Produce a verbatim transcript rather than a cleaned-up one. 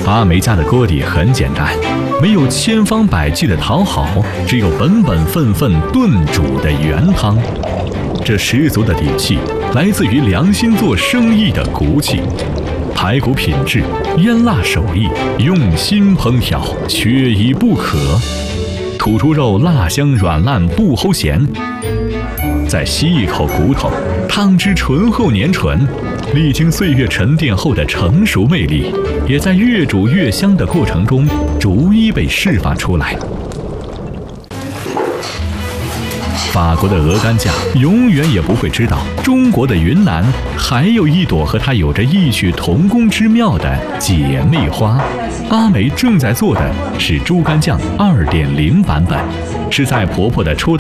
阿梅家的锅底很简单，没有千方百计的讨好，只有本本分分炖煮的原汤。这十足的底气来自于良心做生意的骨气。排骨品质、腌腊手艺、用心烹调，缺一不可。土猪肉辣香软烂不齁咸，再吸一口骨头，汤汁醇厚黏醇，历经岁月沉淀后的成熟魅力，也在越煮越香的过程中逐一被释放出来。法国的鹅肝酱永远也不会知道，中国的云南还有一朵和它有着异曲同工之妙的姐妹花。阿梅正在做的是猪肝酱 二点零 版本，是在婆婆的初